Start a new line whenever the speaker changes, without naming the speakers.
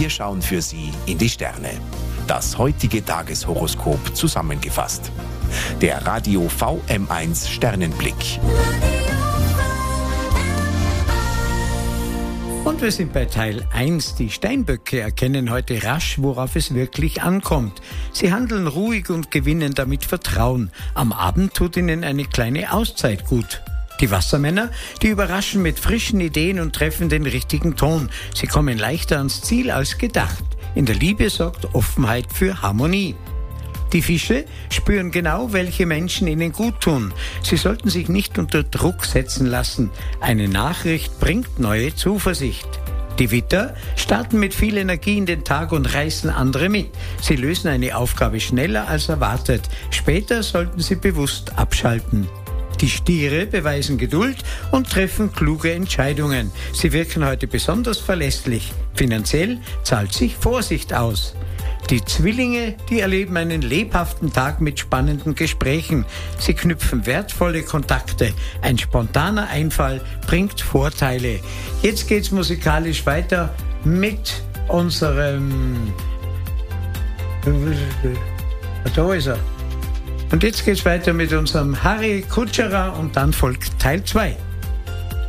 Wir schauen für Sie in die Sterne. Das heutige Tageshoroskop zusammengefasst. Der Radio VM1 Sternenblick.
Und wir sind bei Teil 1. Die Steinböcke erkennen heute rasch, worauf es wirklich ankommt. Sie handeln ruhig und gewinnen damit Vertrauen. Am Abend tut ihnen eine kleine Auszeit gut. Die Wassermänner, die überraschen mit frischen Ideen und treffen den richtigen Ton. Sie kommen leichter ans Ziel als gedacht. In der Liebe sorgt Offenheit für Harmonie. Die Fische spüren genau, welche Menschen ihnen gut tun. Sie sollten sich nicht unter Druck setzen lassen. Eine Nachricht bringt neue Zuversicht. Die Widder starten mit viel Energie in den Tag und reißen andere mit. Sie lösen eine Aufgabe schneller als erwartet. Später sollten sie bewusst abschalten. Die Stiere beweisen Geduld und treffen kluge Entscheidungen. Sie wirken heute besonders verlässlich. Finanziell zahlt sich Vorsicht aus. Die Zwillinge, die erleben einen lebhaften Tag mit spannenden Gesprächen. Sie knüpfen wertvolle Kontakte. Ein spontaner Einfall bringt Vorteile. Jetzt geht's musikalisch weiter mit unserem... Da ist er. Und jetzt geht's weiter mit unserem Harry Kutscherer und dann folgt Teil 2.